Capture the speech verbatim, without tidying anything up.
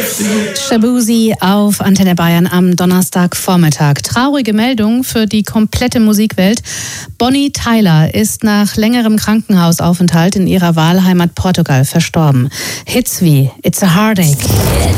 Shaboozey auf Antenne Bayern am Donnerstagvormittag. Traurige Meldung für die komplette Musikwelt. Bonnie Tyler ist nach längerem Krankenhausaufenthalt in ihrer Wahlheimat Portugal verstorben. Hits wie It's a Heartache,